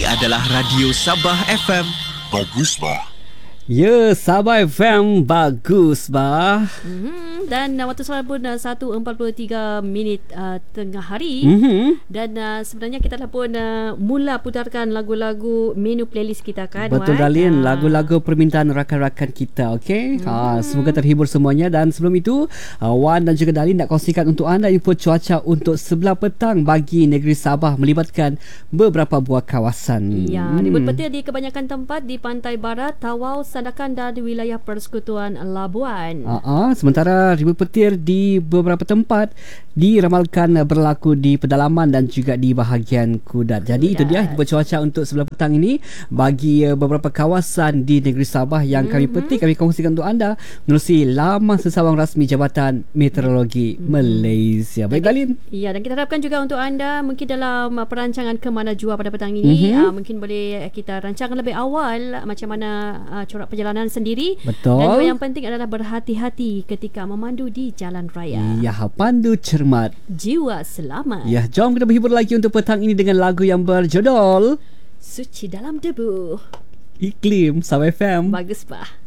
adalah Radio Sabah FM. Bagus bah. Ya, Sabah FM bagus bah. Dan waktu sekarang pun 1.43 tengah hari. Dan sebenarnya kita dah pun mula putarkan lagu-lagu menu playlist kita kan. Betul Dalin, lagu-lagu permintaan rakan-rakan kita, okey. Semoga terhibur semuanya. Dan sebelum itu Wan dan juga Dalin nak kongsikan untuk anda info cuaca untuk sebelah petang bagi negeri Sabah melibatkan beberapa buah kawasan. Ya, ribut petir di kebanyakan tempat di pantai barat, Tawau, Sandakan dan di wilayah Persekutuan Labuan. Sementara ribut petir di beberapa tempat diramalkan berlaku di pedalaman dan juga di bahagian Kudat. Jadi itu dia info cuaca untuk sebelah petang ini bagi beberapa kawasan di negeri Sabah yang kami petik, kami kongsikan untuk anda menerusi laman sesawang rasmi Jabatan Meteorologi Malaysia. Baik Dalin. Ya, dan kita harapkan juga untuk anda mungkin dalam perancangan ke mana jua pada petang ini, mungkin boleh kita rancang lebih awal macam mana corak perjalanan sendiri. Betul. Dan juga yang penting adalah berhati-hati ketika memandu di jalan raya. Ya, pandu cermat, jiwa selamat. Ya, jom kita berhibur lagi untuk petang ini dengan lagu yang berjudul Suci Dalam Debu. Iklim Sabah FM. Bagus bah.